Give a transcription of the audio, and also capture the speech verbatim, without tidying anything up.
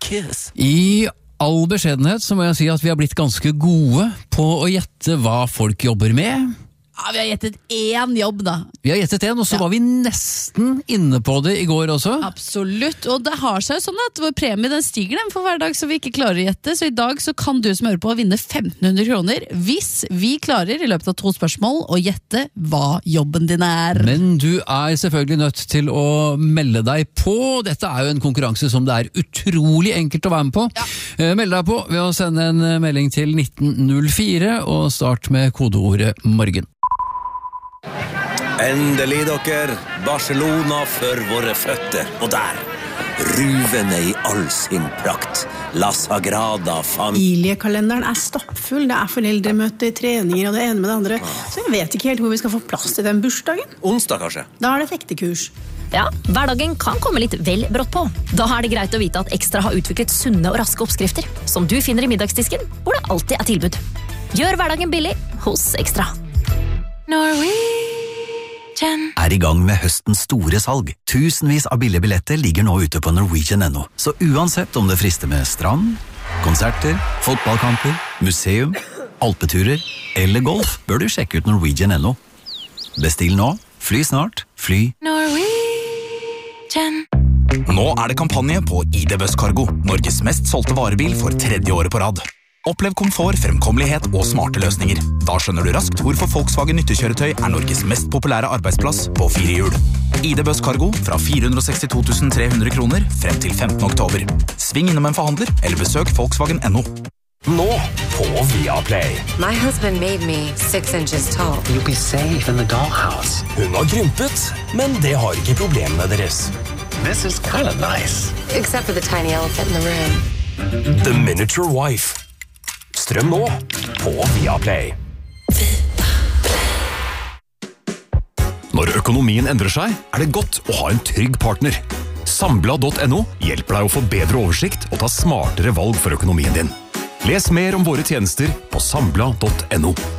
kiss. I all beskjedenhet så må jeg si at vi har blitt ganske gode på å gjette hva folk jobber med. Ja, vi har gjettet én jobb da. Vi har gjettet en, og så Ja. var vi nesten inne på det i går også. Absolutt, og det har seg sånn at vår premie den stiger den for hver dag så vi ikke klarer å gjette, så i dag så kan du som hører på vinne femten hundre kroner hvis vi klarer i løpet av to spørsmål å gjette hva jobben din er. Men du er selvfølgelig nødt til å melde deg på. Dette er jo en konkurranse som det er utrolig enkelt å være med på. Ja. Meld deg på ved å sende en melding til nitten null fire og start med kodeordet morgen. Endelig dere, Barcelona for våre føtter. Og der, ruvende i all sin prakt, La Sagrada Familia. Familiekalenderen er stappfull, det er foreldremøter, treninger og det ene med det andre. Så jeg vet ikke helt hvor vi skal få plass til den bursdagen. Onsdag kanskje? Da er det fektekurs. Ja, hverdagen kan komme litt vel brått på. Da er det greit å vite at Ekstra har utviklet sunne og raske oppskrifter, som du finner i middagsdisken, hvor det alltid er tilbud. Gjør hverdagen billig hos Ekstra. Er i gang med høstens store salg. Tusenvis av billige billetter ligger nå ute på Norwegian punktum no. Så uansett om det frister med strand, konserter, fotballkamper, museum, alpeturer eller golf, bør du sjekke ut Norwegian punktum no. Bestill nå, fly snart, fly Norwegian. Nå er det kampanje på I D Buss Cargo, Norges mest solgte varebil for tredje året på rad. Opplev komfort, fremkommelighet og smarte løsninger. Da skjønner du raskt hvorfor Volkswagen nyttekjøretøy er Norges mest populære arbeidsplass på fire hjul. I D Buss Cargo fra fire hundre og sekstito tusen tre hundre kroner frem til femtende oktober. Sving innom en forhandler eller besøk Volkswagen punktum no. Nå på Viaplay. My husband made me six inches tall. You'll be safe in the dollhouse. Hun har krympet, men det har ikke problemene deres. This is kind of nice. Except for the tiny elephant in the room. The Miniature Wife. Strøm nå på Viaplay. Når økonomien endrer seg, er det godt å ha en trygg partner. Sambla punktum no hjelper deg å få bedre oversikt og ta smartere valg for økonomien din. Les mer om våre tjenester på Sambla punktum no.